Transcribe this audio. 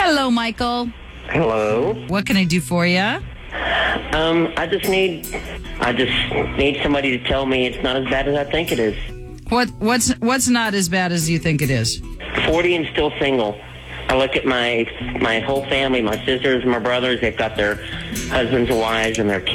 Hello, Michael. Hello. What can I do for you? I just need somebody to tell me it's not as bad as I think it is. What's not as bad as you think it is? 40 and still single. I look at my whole family, my sisters, my brothers. They've got their husbands and wives and their kids.